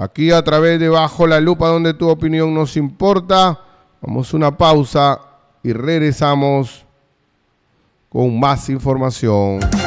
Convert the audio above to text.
Aquí a través de Bajo la Lupa, donde tu opinión nos importa. Vamos a una pausa y regresamos con más información.